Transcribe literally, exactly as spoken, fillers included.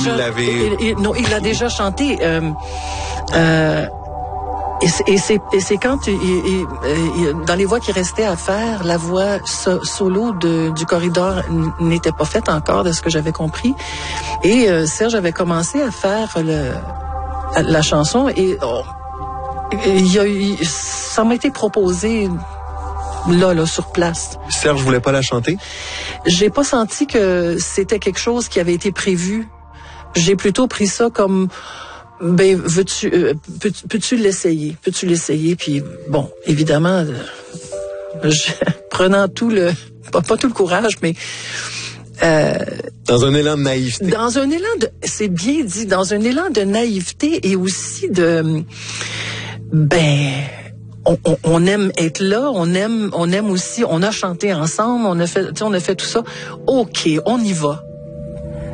Vous l'avez... Il, il, non, il l'a déjà chanté. Euh, euh, et c'est, et c'est, et c'est quand, il, il, il, dans les voix qui restaient à faire, la voix so, solo de, du corridor n- n'était pas faite encore, de ce que j'avais compris. Et euh, Serge avait commencé à faire le, la chanson et oh, il y a eu, ça m'a été proposé là, là, sur place. Serge voulait pas la chanter? J'ai pas senti que c'était quelque chose qui avait été prévu. J'ai plutôt pris ça comme, ben, veux-tu, euh, peux, peux-tu l'essayer? Peux-tu l'essayer? Puis, bon, évidemment, euh, je, prenant tout le, pas, pas tout le courage, mais, euh, dans un élan de naïveté. Dans un élan de, c'est bien dit, dans un élan de naïveté et aussi de, ben, on, on, on aime être là, on aime, on aime aussi, on a chanté ensemble, on a fait, tu sais, on a fait tout ça. OK, on y va.